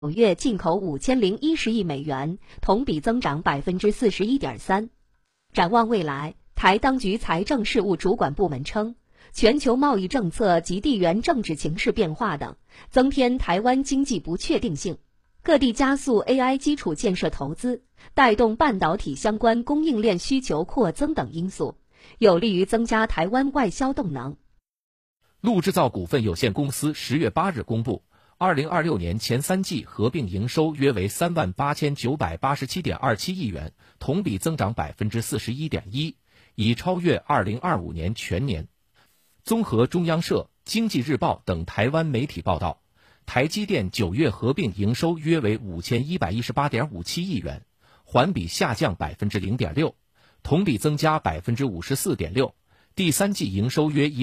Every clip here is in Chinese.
月进口5010亿美元，同比增长41.3%。展望未来，台当局财政事务主管部门称，全球贸易政策及地缘政治情势变化等，增添台湾经济不确定性。各地加速 AI 基础建设投资，带动半导体相关供应链需求扩增等因素，有利于增加台湾外销动能。 陆制造股份有限公司10月8日公布，2026年前3季合并营收约为38987.27亿元，同比增长41.1%，已超越2025年全年。综合中央社、经济日报等台湾媒体报道，台积电9月合并营收约为5118.57亿元，环比下降0.6%，同比增加54.6%。第三季营收约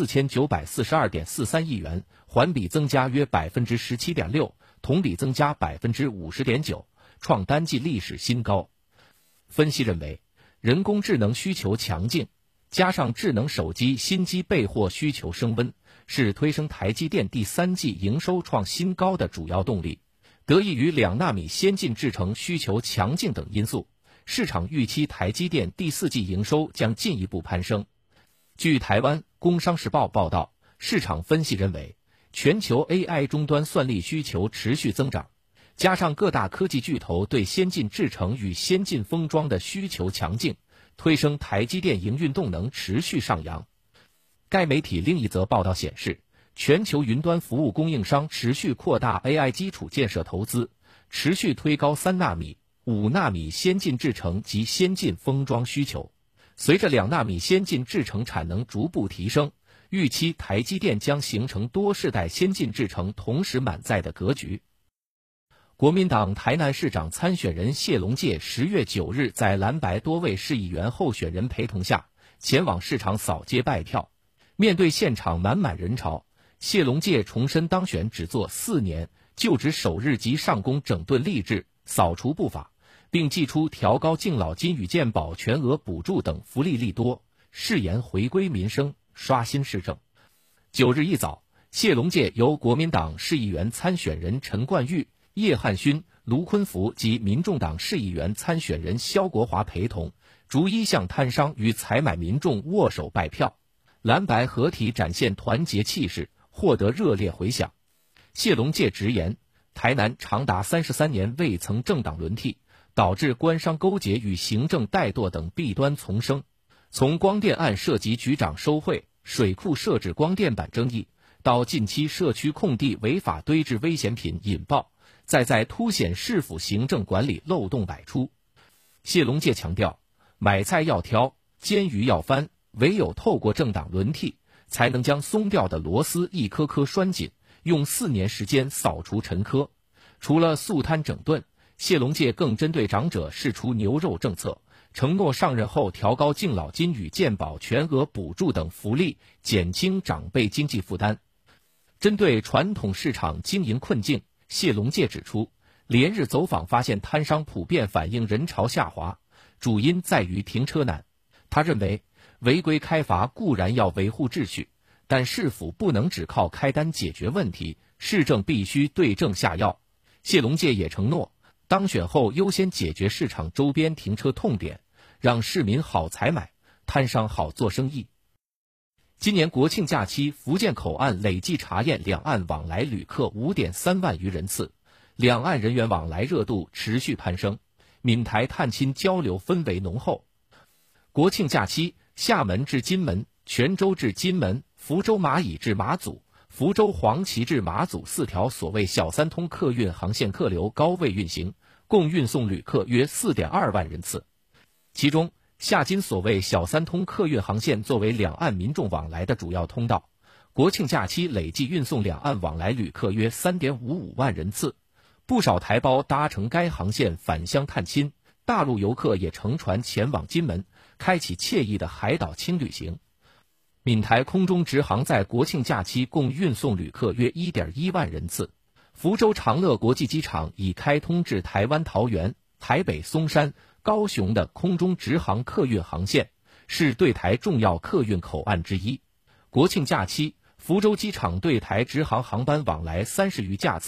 14942.43亿元，环比增加约17.6%，同比增加50.9%，创单季历史新高。分析认为，人工智能需求强劲，加上智能手机新机备货需求升温，是推升台积电第三季营收创新高的主要动力。得益于2纳米先进制程需求强劲等因素，市场预期台积电第四季营收将进一步攀升。据台湾《工商时报》报道，市场分析认为，全球 AI 终端算力需求持续增长，加上各大科技巨头对先进制程与先进封装的需求强劲，推升台积电营运动能持续上扬。该媒体另一则报道显示，全球云端服务供应商持续扩大 AI 基础建设投资，持续推高3纳米、5纳米先进制程及先进封装需求。随着2纳米先进制程产能逐步提升，预期台积电将形成多世代先进制程同时满载的格局。国民党台南市长参选人谢龙介10月9日在蓝白多位市议员候选人陪同下，前往市场扫街拜票。面对现场满满人潮，谢龙介重申当选只做4年，就职首日即上攻整顿吏治，扫除不法，并祭出调高敬老金与健保全额补助等福利利多，誓言回归民生，刷新市政。9日一早，谢龙介由国民党市议员参选人陈冠玉、叶汉勋、卢坤福及民众党市议员参选人萧国华陪同，逐一向摊商与采买民众握手拜票。蓝白合体展现团结气势，获得热烈回响。谢龙介直言，台南长达33年未曾政党轮替，导致官商勾结与行政怠惰等弊端丛生。从光电案涉及局长收贿、水库设置光电板争议，到近期社区空地违法堆置危险品引爆，再在凸显市府行政管理漏洞百出。谢龙介强调，买菜要挑，煎鱼要翻，唯有透过政党轮替，才能将松掉的螺丝一颗颗拴紧，用4年时间扫除陈疴。除了肃贪整顿，谢龙介更针对长者释出牛肉政策，承诺上任后调高敬老金与健保全额补助等福利，减轻长辈经济负担。针对传统市场经营困境，谢龙介指出，连日走访发现摊商普遍反映人潮下滑，主因在于停车难。他认为，违规开罚固然要维护秩序，但市府不能只靠开单解决问题，市政必须对症下药。谢龙介也承诺，当选后优先解决市场周边停车痛点，让市民好采买，摊商好做生意。今年国庆假期，福建口岸累计查验两岸往来旅客 5.3 万余人次，两岸人员往来热度持续攀升，闽台探亲交流氛围浓厚。国庆假期，厦门至金门、泉州至金门、福州马乙至马祖、福州黄岐至马祖4条所谓小三通客运航线客流高位运行，共运送旅客约 4.2 万人次。其中，厦金所谓小三通客运航线作为两岸民众往来的主要通道，国庆假期累计运送两岸往来旅客约 3.55 万人次。不少台胞搭乘该航线返乡探亲，大陆游客也乘船前往金门，开启惬意的海岛轻旅行。闽台空中直航在国庆假期共运送旅客约 1.1 万人次。福州长乐国际机场已开通至台湾桃园、台北松山、高雄的空中直航客运航线，是对台重要客运口岸之一。国庆假期，福州机场对台直航航班往来30余架次，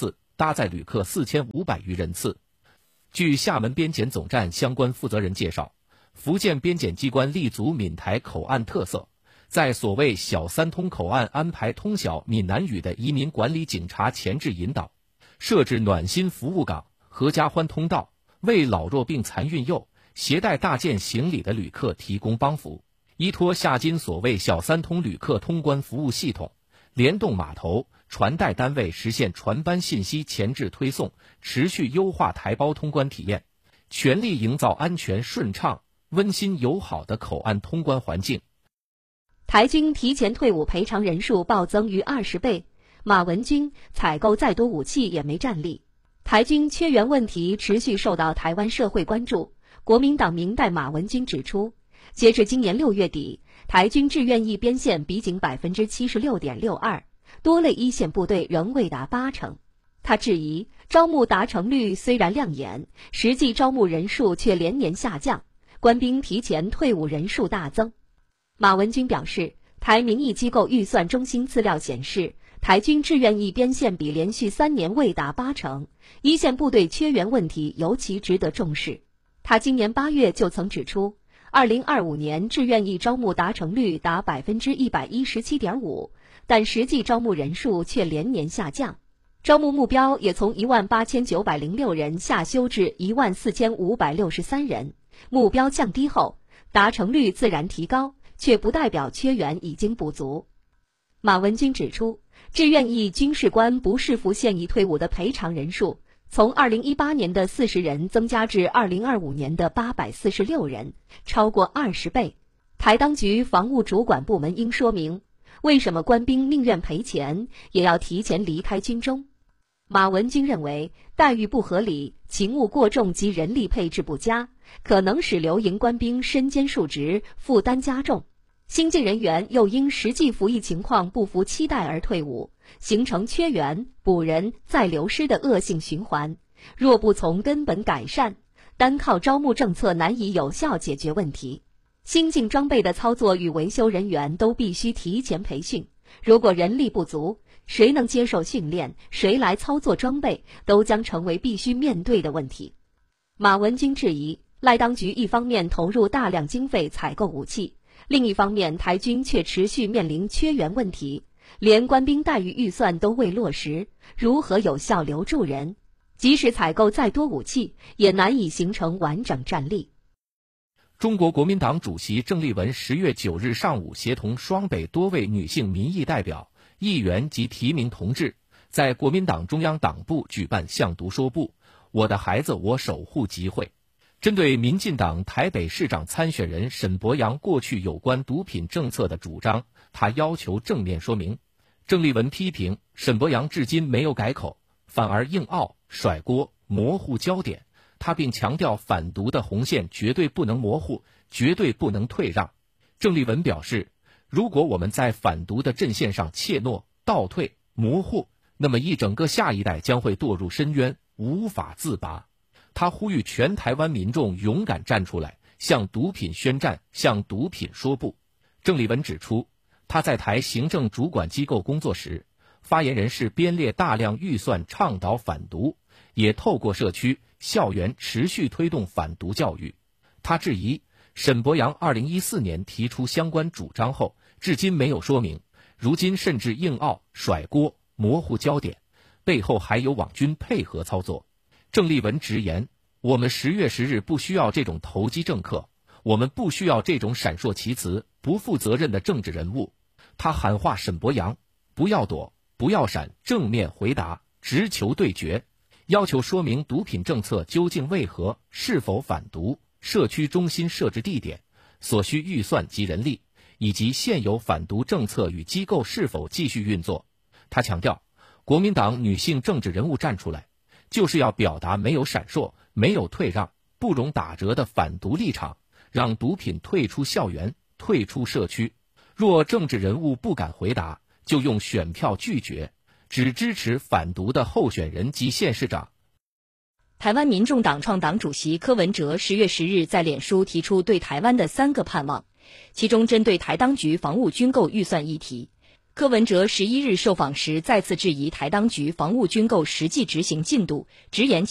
搭载旅客4500余人次。据厦门边检总站相关负责人介绍，福建边检机关立足闽台口岸特色，在所谓小三通口岸安排通晓闽南语的移民管理警察前置引导，设置暖心服务岗、合家欢通道，为老弱病残孕幼、携带大件行李的旅客提供帮扶。依托厦金所谓小三通旅客通关服务系统，联动码头、传带单位实现船班信息前置推送，持续优化台胞通关体验，全力营造安全顺畅、温馨友好的口岸通关环境。 台军提前退伍赔偿人数暴增逾20倍，马文君采购再多武器也没战力。台军缺员问题持续受到台湾社会关注。国民党明代马文君指出，截至今年6月底，台军志愿役编现比仅 76.62%， 多类一线部队仍未达80%。他质疑招募达成率虽然亮眼，实际招募人数却连年下降，官兵提前退伍人数大增。马文君表示，台民意机构预算中心资料显示，台军志愿役编现比连续3年未达80%，一线部队缺员问题尤其值得重视。他今年8月就曾指出，2025年志愿役招募达成率达 117.5%， 但实际招募人数却连年下降，招募目标也从18906人下修至14563人。目标降低后，达成率自然提高，却不代表缺员已经不足。马文君指出，志愿役军事官不适服现役退伍的赔偿人数从2018年的40人增加至2025年的846人，超过20倍。台当局防务主管部门应说明，为什么官兵宁愿赔钱也要提前离开军中。马文君认为，待遇不合理、勤务过重及人力配置不佳，可能使留营官兵身兼数职，负担加重。新进人员又因实际服役情况不符期待而退伍，形成缺员、补人再流失的恶性循环。若不从根本改善，单靠招募政策难以有效解决问题。新进装备的操作与维修人员都必须提前培训，如果人力不足，谁能接受训练，谁来操作装备，都将成为必须面对的问题。马文君质疑，赖当局一方面投入大量经费采购武器，另一方面台军却持续面临缺员问题，连官兵待遇预算都未落实，如何有效留住人？即使采购再多武器，也难以形成完整战力。 中国国民党主席郑丽文10月9日上午协同双北多位女性民意代表、议员及提名同志，在国民党中央党部举办向读说部我的孩子我守护集会。针对民进党台北市长参选人沈伯洋过去有关毒品政策的主张，他要求正面说明。郑丽文批评沈伯洋至今没有改口，反而硬拗、甩锅、模糊焦点。他并强调反毒的红线绝对不能模糊，绝对不能退让。郑丽文表示，如果我们在反毒的阵线上怯懦、倒退、模糊，那么一整个下一代将会堕入深渊，无法自拔。他呼吁全台湾民众勇敢站出来，向毒品宣战，向毒品说不。郑丽文指出，他在台行政主管机构工作时，发言人是编列大量预算倡导反毒，也透过社区、校园持续推动反毒教育。他质疑沈伯洋2014年提出相关主张后，至今没有说明，如今甚至硬拗、甩锅、模糊焦点，背后还有网军配合操作。郑丽文直言，我们10月10日不需要这种投机政客，我们不需要这种闪烁其词、不负责任的政治人物。他喊话沈伯洋，不要躲，不要闪，正面回答，直球对决，要求说明毒品政策究竟为何，是否反毒，社区中心设置地点，所需预算及人力，以及现有反毒政策与机构是否继续运作。他强调，国民党女性政治人物站出来，就是要表达没有闪烁、没有退让、不容打折的反毒立场，让毒品退出校园、退出社区。若政治人物不敢回答，就用选票拒绝，只支持反毒的候选人及县市长。 台湾民众党创党主席柯文哲10月10日在脸书提出对台湾的3个盼望，其中针对台当局防务军购预算议题， 柯文哲11日受访时再次质疑台当局防务军购实际执行进度，直言